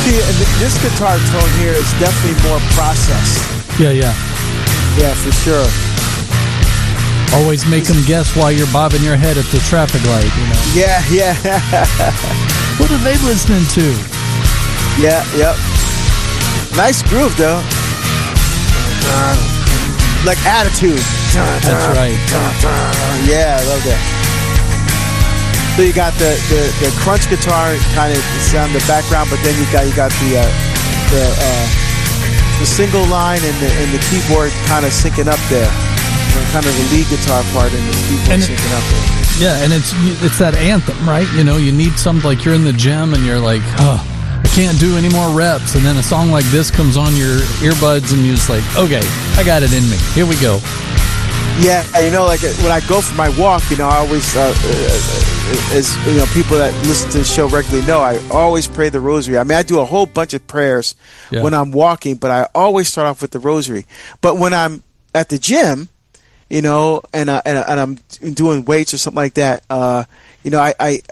See, this guitar tone here is definitely more processed. Yeah. Yeah, for sure. Always make them guess while you're bobbing your head at the traffic light, you know. Yeah. What are they listening to? Yeah, yep. Nice groove, though. Like attitude. That's right. Yeah, I love that. So you got the crunch guitar kind of sound in the background, but then you got the single line and the keyboard kind of syncing up there. Kind of the lead guitar part and the keyboard syncing up there. Yeah, and it's that anthem, right? You know, you need something like you're in the gym and you're like, oh, I can't do any more reps, and then a song like this comes on your earbuds and you're just like, okay, I got it in me. Here we go. Yeah, you know, like when I go for my walk, you know, I always, as you know, people that listen to the show regularly know, I always pray the rosary. I mean, I do a whole bunch of prayers when I'm walking, but I always start off with the rosary. But when I'm at the gym, you know, and I'm doing weights or something like that, you know,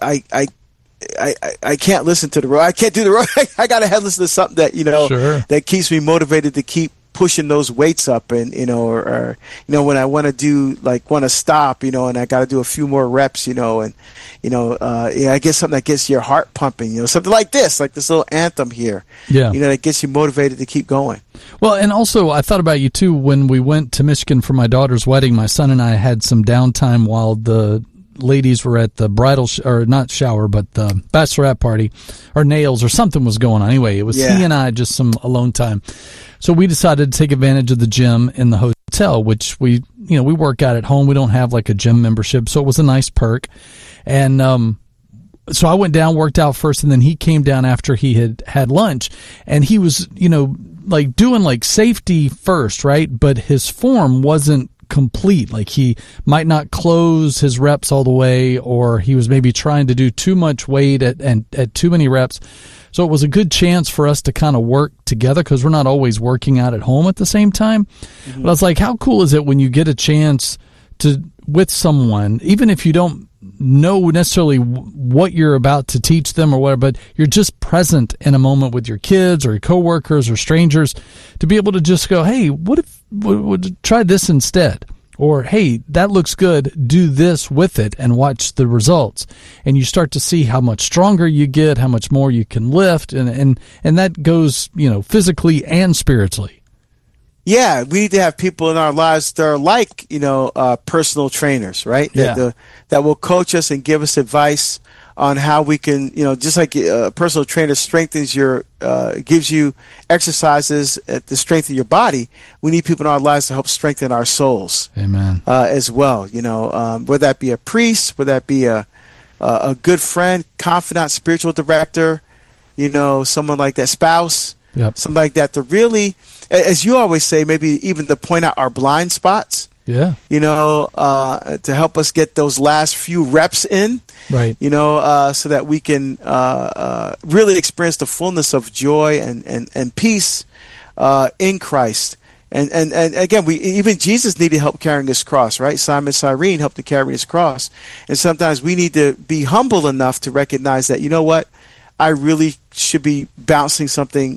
I can't listen to the I can't do the I gotta listen to something that, you know, that keeps me motivated to keep pushing those weights up, and you know, or you know, when I want to stop, you know, and I got to do a few more reps, you know, and you know, I guess something that gets your heart pumping, you know, something like this little anthem here, you know, that gets you motivated to keep going. Well, and also I thought about you too when we went to Michigan for my daughter's wedding. My son and I had some downtime while the ladies were at the bridal not shower, but the bachelorette party, or nails, or something was going on. Anyway, it was he and I, just some alone time. So we decided to take advantage of the gym in the hotel, which we work out at home. We don't have like a gym membership, so it was a nice perk. And so I went down, worked out first, and then he came down after he had lunch, and he was, you know, like doing like safety first, right? But his form wasn't complete. Like he might not close his reps all the way, or he was maybe trying to do too much weight at too many reps. So it was a good chance for us to kind of work together, because we're not always working out at home at the same time. Mm-hmm. But I was like, how cool is it when you get a chance to, with someone, even if you don't know necessarily what you're about to teach them or whatever, but you're just present in a moment with your kids or your coworkers or strangers, to be able to just go, hey, what if try this instead? Or, hey, that looks good, do this with it and watch the results. And you start to see how much stronger you get, how much more you can lift, and that goes, you know, physically and spiritually. Yeah, we need to have people in our lives that are like, you know, personal trainers, right? Yeah. That will coach us and give us advice on how we can, you know, just like a personal trainer strengthens gives you exercises at the strength of your body, we need people in our lives to help strengthen our souls. Amen. As well, you know, whether that be a priest, whether that be a good friend, confidant, spiritual director, you know, someone like that, spouse, something like that, to really, as you always say, maybe even to point out our blind spots. Yeah. You know, to help us get those last few reps in. Right. You know, so that we can really experience the fullness of joy and peace in Christ. And again, even Jesus needed help carrying his cross, right? Simon Cyrene helped to carry his cross. And sometimes we need to be humble enough to recognize that, you know what, I really should be bouncing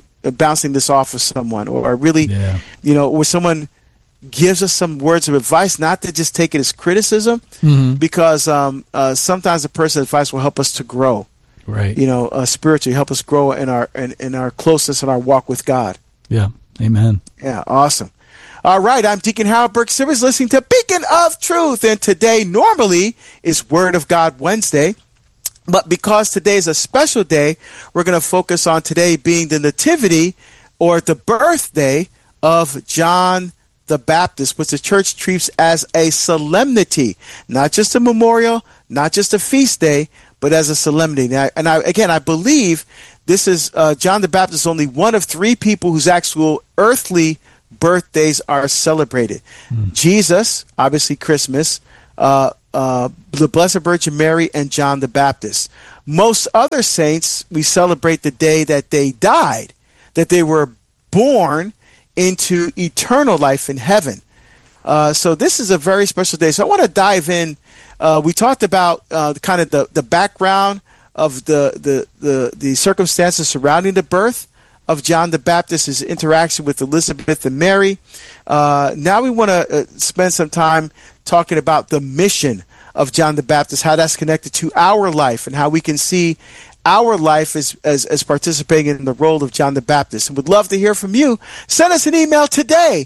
this off of someone, or I really, you know, or someone gives us some words of advice, not to just take it as criticism, because sometimes a person's advice will help us to grow, right? You know, spiritually, help us grow in our closeness and our walk with God. Yeah, amen. Yeah, awesome. All right, I'm Deacon Harold Burke Simmons, listening to Beacon of Truth, and today normally is Word of God Wednesday. But because today is a special day, we're going to focus on today being the nativity, or the birthday of John the Baptist, which the church treats as a solemnity, not just a memorial, not just a feast day, but as a solemnity. I believe this is John the Baptist, only one of three people whose actual earthly birthdays are celebrated. Jesus, obviously Christmas, the Blessed Virgin Mary, and John the Baptist. Most other saints, we celebrate the day that they died, that they were born into eternal life in heaven. So this is a very special day. So I want to dive in. We talked about kind of the background of the circumstances surrounding the birth of John the Baptist, his interaction with Elizabeth and Mary. Now we want to spend some time talking about the mission of John the Baptist, how that's connected to our life, and how we can see our life as participating in the role of John the Baptist. And would love to hear from you. Send us an email today,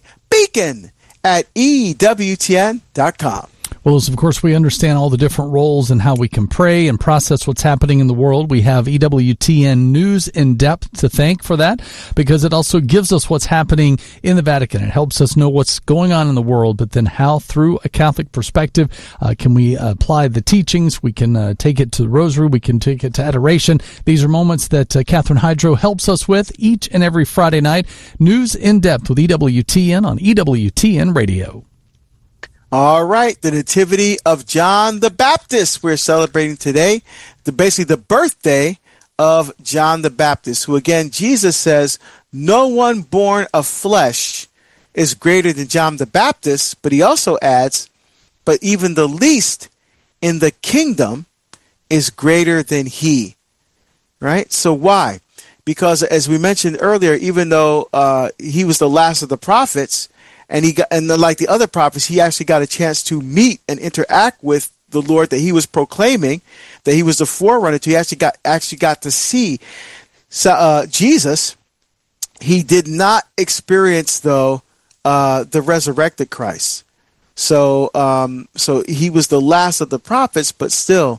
beacon@ewtn.com. Well, as of course we understand all the different roles and how we can pray and process what's happening in the world, we have EWTN News in Depth to thank for that, because it also gives us what's happening in the Vatican. It helps us know what's going on in the world, but then how, through a Catholic perspective, can we apply the teachings? We can take it to the Rosary. We can take it to adoration. These are moments that Catherine Hydro helps us with each and every Friday night. News in Depth with EWTN on EWTN Radio. All right, the Nativity of John the Baptist we're celebrating today, basically the birthday of John the Baptist, who, again, Jesus says, no one born of flesh is greater than John the Baptist, but he also adds, but even the least in the kingdom is greater than he. Right? So why? Because, as we mentioned earlier, even though he was the last of the prophets, and like the other prophets, he actually got a chance to meet and interact with the Lord that he was proclaiming, that he was the forerunner to. He actually got to see Jesus. He did not experience, though, the resurrected Christ. So he was the last of the prophets, but still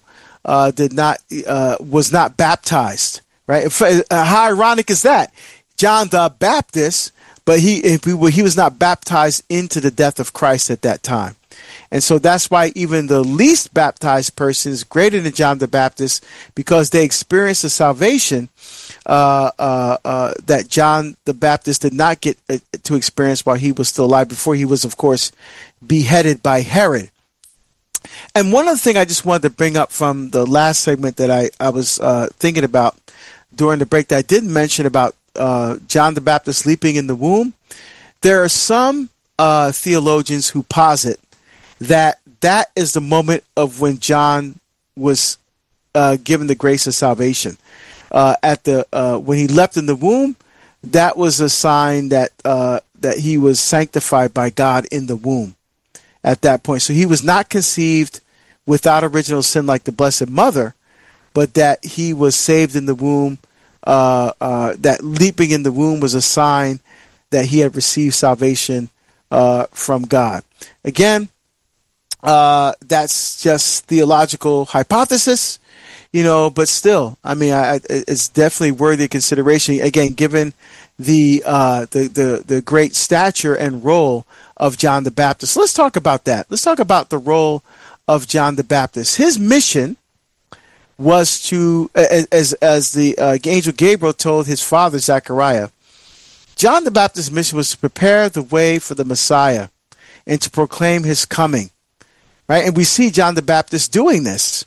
was not baptized. Right? How ironic is that? John the Baptist, but he was not baptized into the death of Christ at that time. And so that's why even the least baptized person is greater than John the Baptist, because they experienced the salvation that John the Baptist did not get to experience while he was still alive, before he was, of course, beheaded by Herod. And one other thing I just wanted to bring up from the last segment that I was thinking about during the break that I didn't mention about John the Baptist leaping in the womb. There are some theologians who posit that is the moment of when John was given the grace of salvation. When he leapt in the womb, that was a sign that he was sanctified by God in the womb at that point. So he was not conceived without original sin like the Blessed Mother, but that he was saved in the womb. That leaping in the womb was a sign that he had received salvation from God. Again, that's just theological hypothesis, but still, I mean, it's definitely worthy of consideration. Again, given the great stature and role of John the Baptist. Let's talk about that. Let's talk about the role of John the Baptist. His mission was to, as the angel Gabriel told his father Zechariah, John the Baptist's mission was to prepare the way for the Messiah and to proclaim his coming. Right, and we see John the Baptist doing this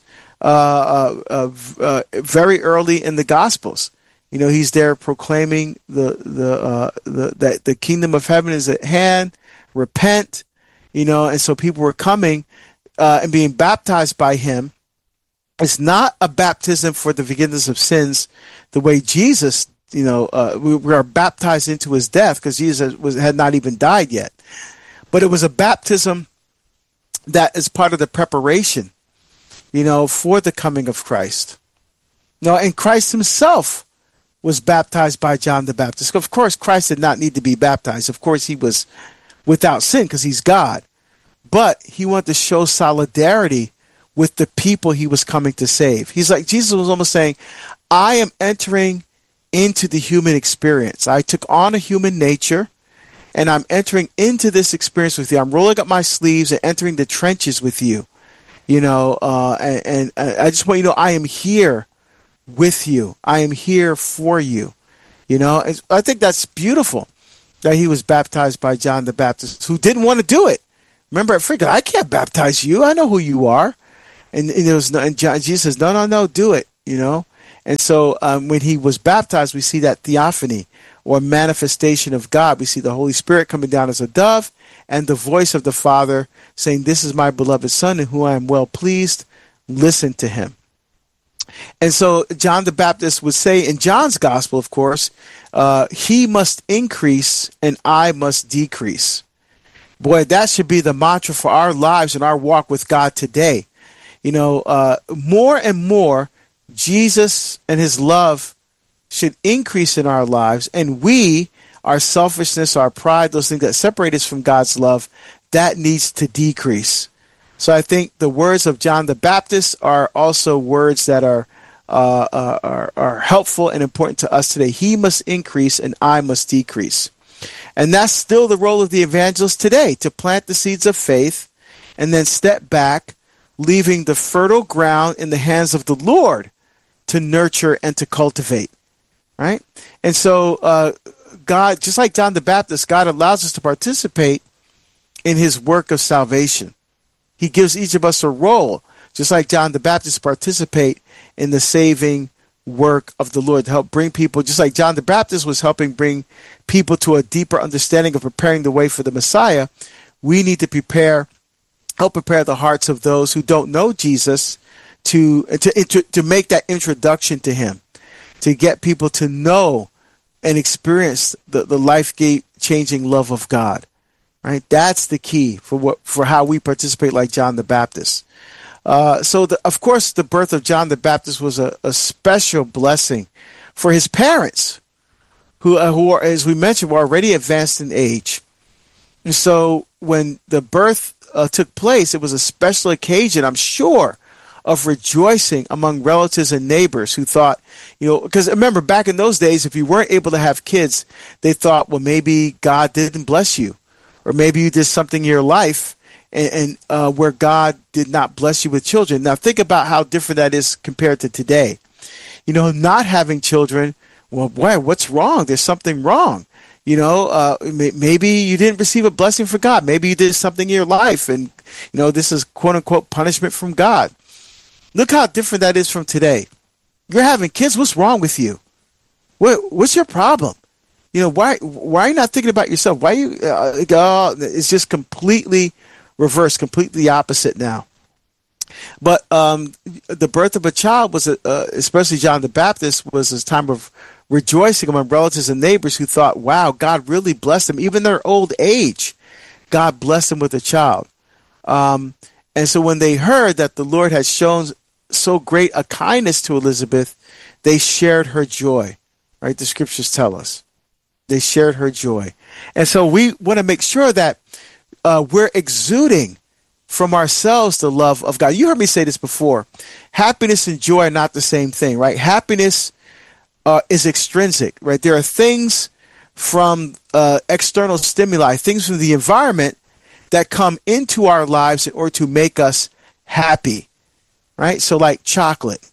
very early in the Gospels. He's there proclaiming that the kingdom of heaven is at hand. Repent, and so people were coming and being baptized by him. It's not a baptism for the forgiveness of sins the way Jesus, we are baptized into his death, because Jesus had not even died yet. But it was a baptism that is part of the preparation, for the coming of Christ. And Christ himself was baptized by John the Baptist. Of course, Christ did not need to be baptized. Of course, he was without sin because he's God. But he wanted to show solidarity with the people he was coming to save. Jesus was almost saying, I am entering into the human experience. I took on a human nature, and I'm entering into this experience with you. I'm rolling up my sleeves and entering the trenches with you. And I just want you to know, I am here with you. I am here for you. And I think that's beautiful that he was baptized by John the Baptist, who didn't want to do it. Remember, I can't baptize you. I know who you are. And Jesus says, no, do it, And so when he was baptized, we see that theophany, or manifestation of God. We see the Holy Spirit coming down as a dove, and the voice of the Father saying, this is my beloved Son in whom I am well pleased. Listen to him. And so John the Baptist would say in John's gospel, of course, he must increase and I must decrease. Boy, that should be the mantra for our lives and our walk with God today. More and more, Jesus and his love should increase in our lives, and our selfishness, our pride, those things that separate us from God's love, that needs to decrease. So I think the words of John the Baptist are also words that are helpful and important to us today. He must increase and I must decrease. And that's still the role of the evangelist today, to plant the seeds of faith and then step back, leaving the fertile ground in the hands of the Lord to nurture and to cultivate. Right? And so God, just like John the Baptist, God allows us to participate in his work of salvation. He gives each of us a role, just like John the Baptist, participate in the saving work of the Lord, to help bring people, just like John the Baptist was helping bring people to a deeper understanding of preparing the way for the Messiah. We need to help prepare the hearts of those who don't know Jesus to make that introduction to him, to get people to know and experience the life-changing love of God. Right? That's the key for how we participate like John the Baptist. Of course, the birth of John the Baptist was a special blessing for his parents, who are, as we mentioned, were already advanced in age. And so when the birth took place, it was a special occasion, I'm sure, of rejoicing among relatives and neighbors who thought, because remember, back in those days, if you weren't able to have kids, they thought, well, maybe God didn't bless you, or maybe you did something in your life and where God did not bless you with children. Now, think about how different that is compared to today. Not having children, well, boy, what's wrong? There's something wrong. Maybe you didn't receive a blessing from God. Maybe you did something in your life, and, this is quote-unquote punishment from God. Look how different that is from today. You're having kids. What's wrong with you? What's your problem? Why are you not thinking about yourself? Why you? It's just completely reversed, completely opposite now. But the birth of a child was, especially John the Baptist, was a time of rejoicing among relatives and neighbors who thought, wow, God really blessed them. Even their old age, God blessed them with a child. And so when they heard that the Lord had shown so great a kindness to Elizabeth, they shared her joy. Right? The scriptures tell us. They shared her joy. And so we want to make sure that we're exuding from ourselves the love of God. You heard me say this before. Happiness and joy are not the same thing, right? Happiness is extrinsic, right? There are things from external stimuli, things from the environment that come into our lives in order to make us happy, right? So like chocolate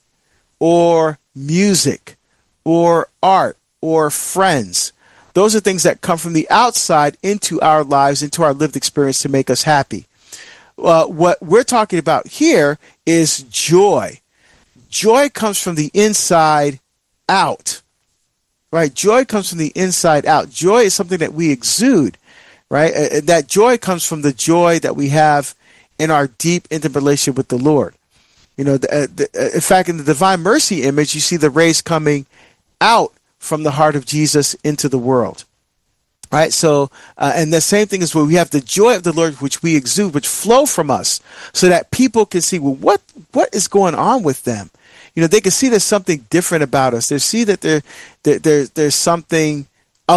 or music or art or friends. Those are things that come from the outside into our lives, into our lived experience to make us happy. What we're talking about here is joy. Joy comes from the inside out, right? Joy comes from the inside out. Joy is something that we exude, right? That joy comes from the joy that we have in our deep, intimate relationship with the Lord. In fact, in the Divine Mercy image, you see the rays coming out from the heart of Jesus into the world. Right? So, and the same thing is where we have the joy of the Lord, which we exude, which flow from us, so that people can see, well, what is going on with them? They can see there's something different about us. They see that there's something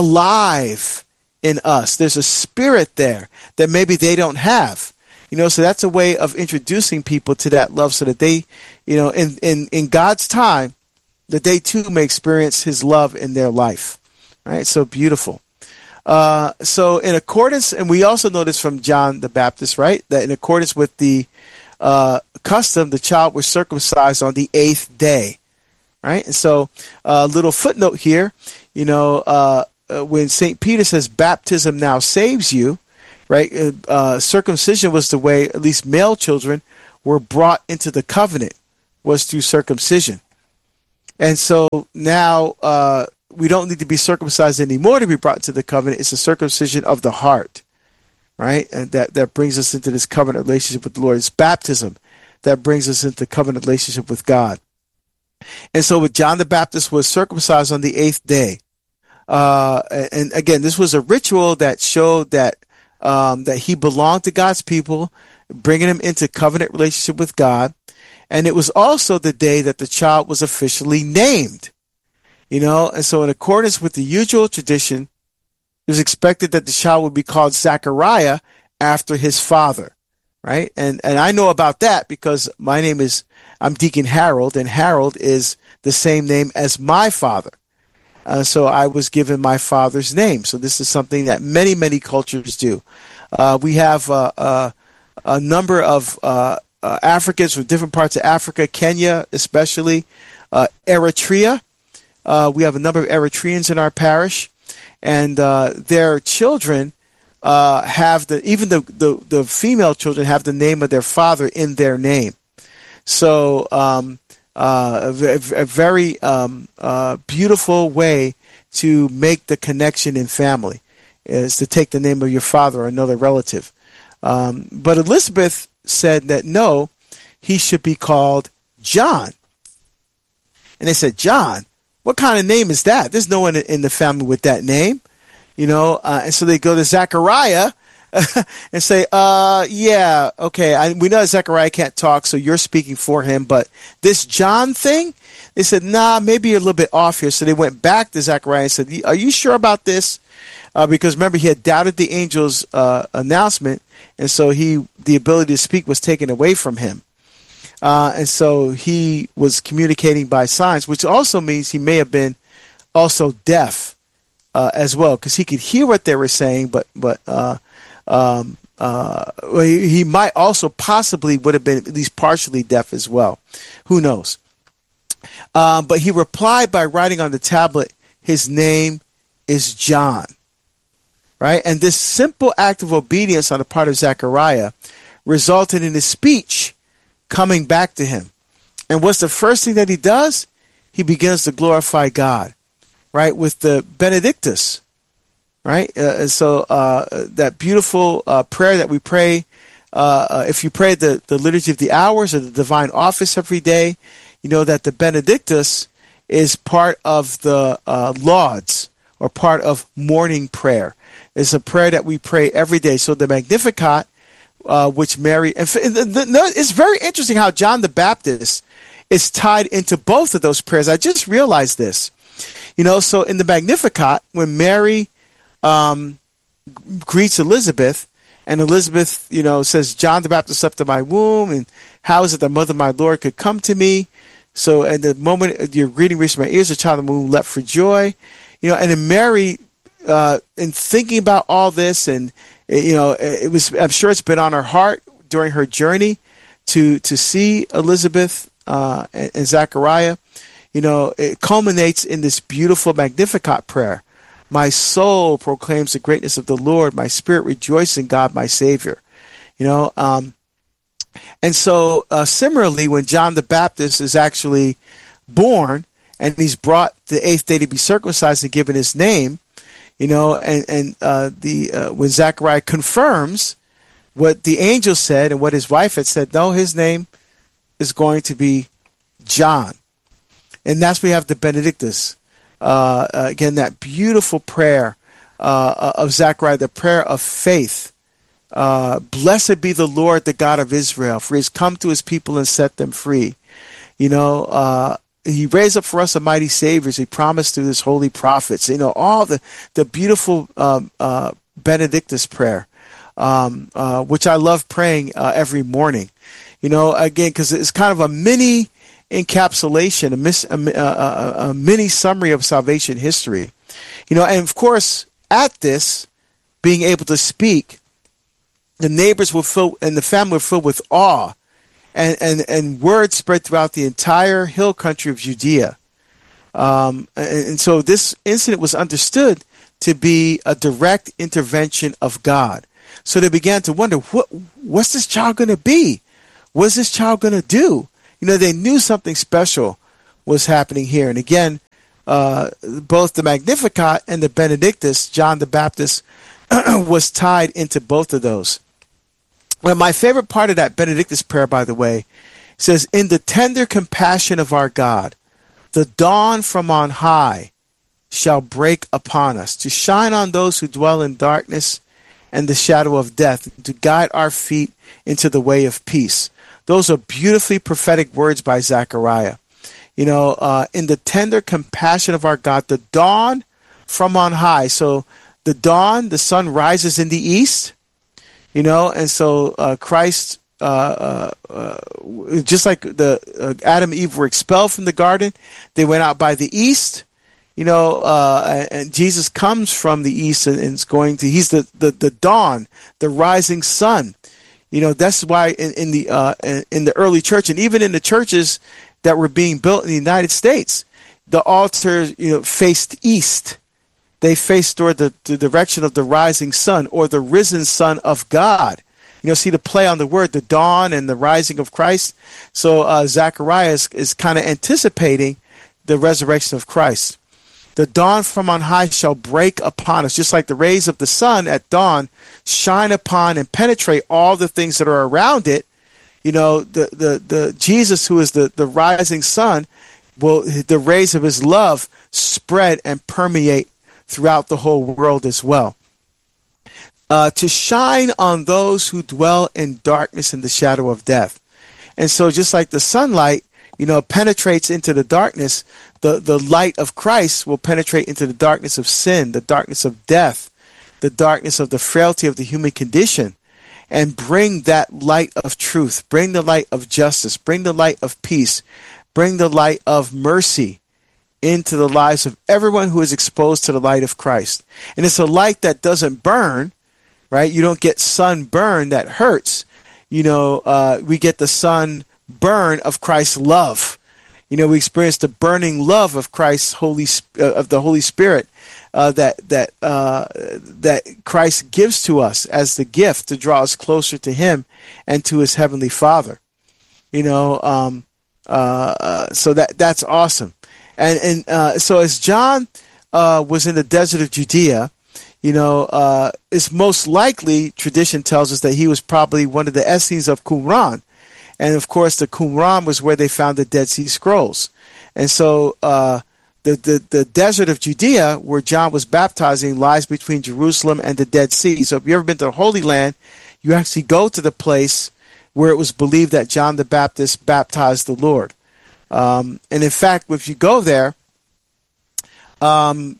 alive in us. There's a spirit there that maybe they don't have. So that's a way of introducing people to that love, so that they, in God's time, that they too may experience his love in their life. Right? So beautiful. So in accordance, and we also know this from John the Baptist, right? That in accordance with the custom, the child was circumcised on the 8th day. Right? And so a little footnote here, when St. Peter says baptism now saves you, right? Circumcision was the way, at least male children were brought into the covenant, was through circumcision. And so now we don't need to be circumcised anymore to be brought to the covenant. It's a circumcision of the heart, right? And that brings us into this covenant relationship with the Lord. It's baptism that brings us into covenant relationship with God. And so John the Baptist was circumcised on the 8th day. And again, this was a ritual that showed that he belonged to God's people, bringing him into covenant relationship with God. And it was also the day that the child was officially named. And so in accordance with the usual tradition, it was expected that the child would be called Zechariah after his father, right? And I know about that because I'm Deacon Harold, and Harold is the same name as my father. So I was given my father's name. So this is something that many, many cultures do. We have a number of Africans from different parts of Africa, Kenya especially, Eritrea. We have a number of Eritreans in our parish, and their children have the female children have the name of their father in their name. So a very beautiful way to make the connection in family is to take the name of your father or another relative. But Elizabeth said that no, he should be called John. And they said, John? What kind of name is that? There's no one in the family with that name, and so they go to Zechariah and say, yeah, okay, we know Zechariah can't talk, so you're speaking for him, but this John thing, they said, nah, maybe you're a little bit off here. So they went back to Zechariah and said, are you sure about this? Because remember, he had doubted the angel's announcement, and so the ability to speak was taken away from him. And so he was communicating by signs, which also means he may have been also deaf as well, because he could hear what they were saying, but he might also possibly would have been at least partially deaf as well. Who knows? But he replied by writing on the tablet, his name is John. Right? And this simple act of obedience on the part of Zechariah resulted in his speech coming back to him. And what's the first thing that he does? He begins to glorify God, right, with the Benedictus, right? So that beautiful prayer that we pray, if you pray the Liturgy of the Hours or the Divine Office every day, you know that the Benedictus is part of the Lauds, or part of morning prayer. It's a prayer that we pray every day. So the Magnificat, which Mary, it's very interesting how John the Baptist is tied into both of those prayers. I just realized this, so in the Magnificat, when Mary greets Elizabeth, and Elizabeth, says, John the Baptist slept in my womb, and how is it the mother of my Lord could come to me? So at the moment your greeting reached my ears, the child of the womb leapt for joy, and then Mary, in thinking about all this, and it was, I'm sure it's been on her heart during her journey to see Elizabeth and Zechariah. It culminates in this beautiful Magnificat prayer. My soul proclaims the greatness of the Lord. My spirit rejoices in God, my Savior. And so similarly, when John the Baptist is actually born and he's brought the 8th day to be circumcised and given his name, when Zechariah confirms what the angel said and what his wife had said, no, his name is going to be John. And that's where we have the Benedictus. Again, that beautiful prayer of Zechariah, the prayer of faith. Blessed be the Lord, the God of Israel, for he has come to his people and set them free. He raised up for us a mighty Savior, as he promised through his holy prophets. All the beautiful Benedictus prayer, which I love praying every morning. Again, because it's kind of a mini encapsulation, a mini summary of salvation history. And of course, at this, being able to speak, the neighbors were filled, and the family were filled with awe, and word spread throughout the entire hill country of Judea. And so this incident was understood to be a direct intervention of God. So they began to wonder, what's this child going to be? What's this child going to do? They knew something special was happening here. And again, both the Magnificat and the Benedictus, John the Baptist, was tied into both of those. Well, my favorite part of that Benedictus prayer, by the way, says, in the tender compassion of our God, The dawn from on high shall break upon us, to shine on those who dwell in darkness and the shadow of death, to guide our feet into the way of peace. Those are beautifully prophetic words by Zechariah. In the tender compassion of our God, the dawn from on high. So the dawn, the sun rises in the east, and so Christ, just like the Adam and Eve were expelled from the garden, they went out by the east, and Jesus comes from the east and is he's the dawn, the rising sun. That's why in the early church, and even in the churches that were being built in the United States, the altars, faced east. They faced toward the direction of the rising sun, or the risen Son of God. See the play on the word, the dawn and the rising of Christ. So Zechariah is kind of anticipating the resurrection of Christ. The dawn from on high shall break upon us, just like the rays of the sun at dawn shine upon and penetrate all the things that are around it. The Jesus, who is the rising sun, the rays of his love spread and permeate throughout the whole world as well. To shine on those who dwell in darkness and the shadow of death. And so just like the sunlight, penetrates into the darkness, the light of Christ will penetrate into the darkness of sin, the darkness of death, the darkness of the frailty of the human condition, and bring that light of truth, bring the light of justice, bring the light of peace, bring the light of mercy into the lives of everyone who is exposed to the light of Christ. And it's a light that doesn't burn, right? You don't get sunburn that hurts. We get the sunburn of Christ's love. We experience the burning love of Christ's of the Holy Spirit that Christ gives to us as the gift to draw us closer to Him and to His Heavenly Father. So that's awesome. And so as John was in the desert of Judea, it's most likely, tradition tells us, that he was probably one of the Essenes of Qumran. And of course, the Qumran was where they found the Dead Sea Scrolls. And so the desert of Judea, where John was baptizing, lies between Jerusalem and the Dead Sea. So if you've ever been to the Holy Land, you actually go to the place where it was believed that John the Baptist baptized the Lord. And in fact, if you go there, now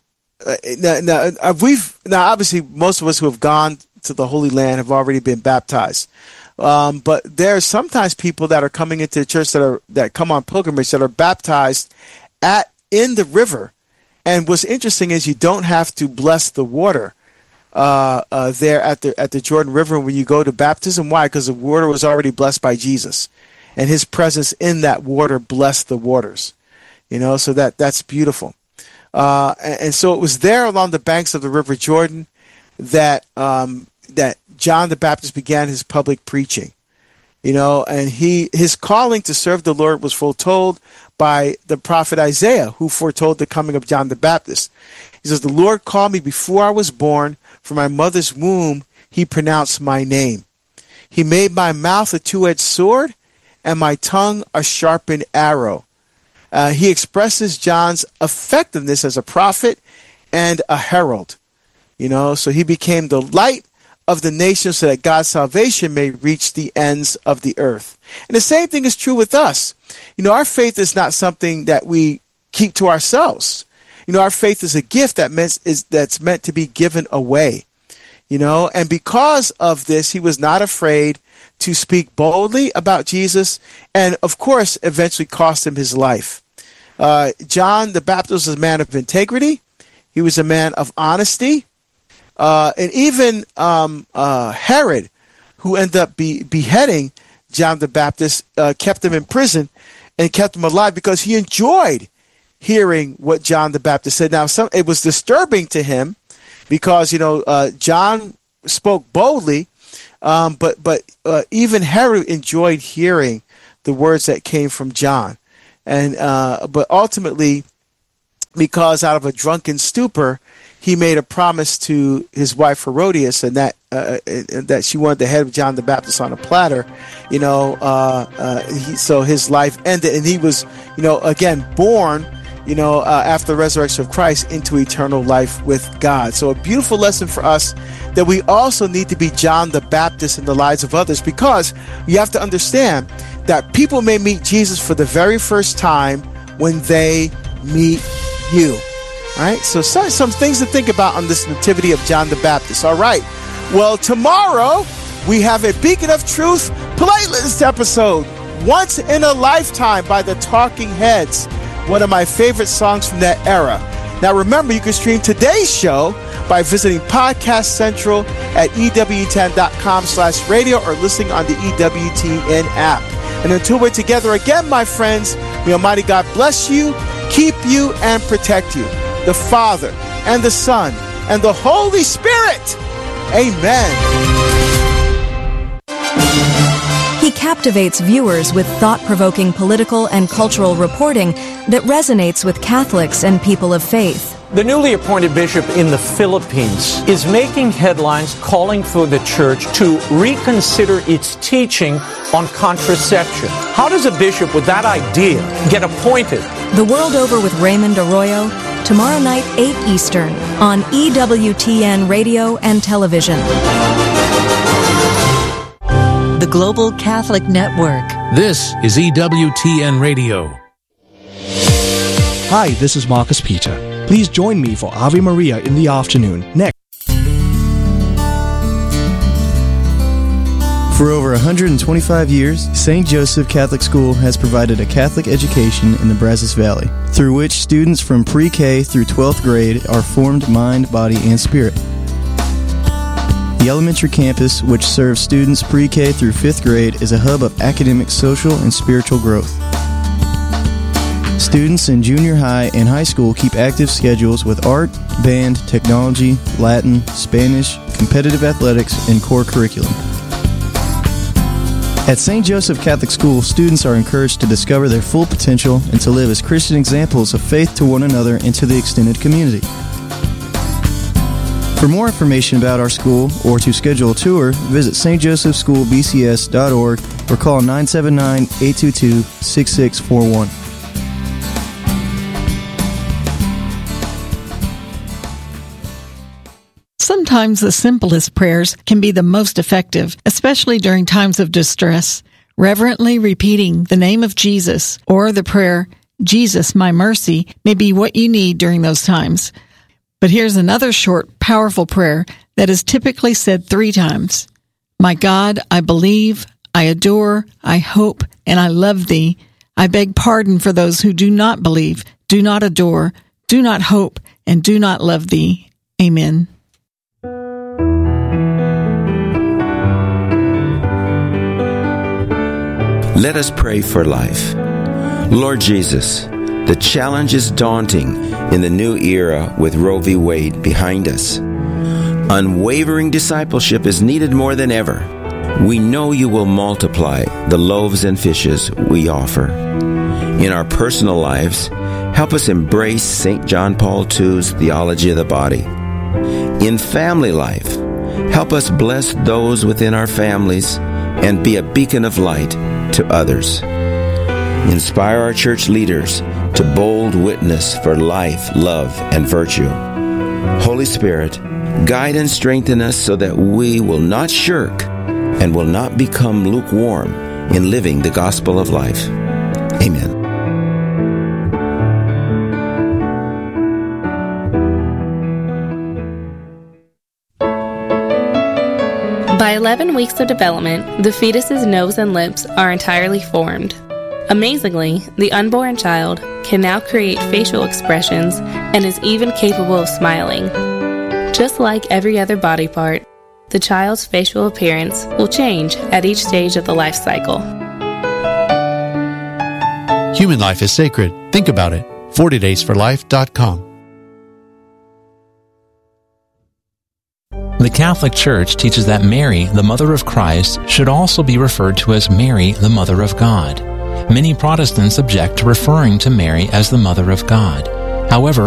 obviously most of us who have gone to the Holy Land have already been baptized. But there are sometimes people that are coming into the church that come on pilgrimage that are baptized in the river. And what's interesting is you don't have to bless the water there at the Jordan River when you go to baptism. Why? Because the water was already blessed by Jesus, and His presence in that water blessed the waters. So that's beautiful. And so it was there along the banks of the River Jordan that John the Baptist began his public preaching. And his calling to serve the Lord was foretold by the prophet Isaiah, who foretold the coming of John the Baptist. He says, "The Lord called me before I was born. From my mother's womb, He pronounced my name. He made my mouth a two-edged sword and my tongue a sharpened arrow." He expresses John's effectiveness as a prophet and a herald. So he became the light of the nations so that God's salvation may reach the ends of the earth. And the same thing is true with us. Our faith is not something that we keep to ourselves. Our faith is a gift that's meant to be given away. And because of this, he was not afraid to speak boldly about Jesus, and of course, eventually cost him his life. John the Baptist was a man of integrity. He was a man of honesty. And even Herod, who ended up beheading John the Baptist, kept him in prison and kept him alive because he enjoyed hearing what John the Baptist said. Now, it was disturbing to him because, John spoke boldly, but even Herod enjoyed hearing the words that came from John. And but ultimately, because out of a drunken stupor, he made a promise to his wife Herodias, and that she wanted the head of John the Baptist on a platter. So his life ended, and he was, again, born after the resurrection of Christ into eternal life with God. So a beautiful lesson for us that we also need to be John the Baptist in the lives of others, because you have to understand that people may meet Jesus for the very first time when they meet you. All right, so some things to think about on this nativity of John the Baptist. All right, well, tomorrow we have a Beacon of Truth playlist episode, Once in a Lifetime by the Talking Heads, one of my favorite songs from that era. Now remember, you can stream today's show by visiting Podcast Central at EWTN.com/radio or listening on the EWTN app. And until we're together again, my friends, may Almighty God bless you, keep you, and protect you. The Father, and the Son, and the Holy Spirit. Amen. He captivates viewers with thought-provoking political and cultural reporting that resonates with Catholics and people of faith. The newly appointed bishop in the Philippines is making headlines calling for the church to reconsider its teaching on contraception. How does a bishop with that idea get appointed? The World Over with Raymond Arroyo, tomorrow night, 8 Eastern, on EWTN Radio and Television. The Global Catholic Network. This is EWTN Radio. Hi, this is Marcus Peter. Please join me for Ave Maria in the afternoon next. For over 125 years, St. Joseph Catholic School has provided a Catholic education in the Brazos Valley, through which students from pre-K through 12th grade are formed mind, body, and spirit. The elementary campus, which serves students pre-K through 5th grade, is a hub of academic, social, and spiritual growth. Students in junior high and high school keep active schedules with art, band, technology, Latin, Spanish, competitive athletics, and core curriculum. At St. Joseph Catholic School, students are encouraged to discover their full potential and to live as Christian examples of faith to one another and to the extended community. For more information about our school or to schedule a tour, visit stjosephschoolbcs.org or call 979-822-6641. Sometimes the simplest prayers can be the most effective, especially during times of distress. Reverently repeating the name of Jesus or the prayer, Jesus, my mercy, may be what you need during those times. But here's another short, powerful prayer that is typically said 3 times. My God, I believe, I adore, I hope, and I love thee. I beg pardon for those who do not believe, do not adore, do not hope, and do not love thee. Amen. Let us pray for life. Lord Jesus, the challenge is daunting in the new era with Roe v. Wade behind us. Unwavering discipleship is needed more than ever. We know you will multiply the loaves and fishes we offer. In our personal lives, help us embrace St. John Paul II's theology of the body. In family life, help us bless those within our families and be a beacon of light to others. Inspire our church leaders to bold witness for life, love, and virtue. Holy Spirit, guide and strengthen us so that we will not shirk and will not become lukewarm in living the gospel of life. Amen. By 11 weeks of development, the fetus's nose and lips are entirely formed. Amazingly, the unborn child can now create facial expressions and is even capable of smiling. Just like every other body part, the child's facial appearance will change at each stage of the life cycle. Human life is sacred. Think about it. 40daysforlife.com. The Catholic Church teaches that Mary, the Mother of Christ, should also be referred to as Mary, the Mother of God. Many Protestants object to referring to Mary as the Mother of God. However,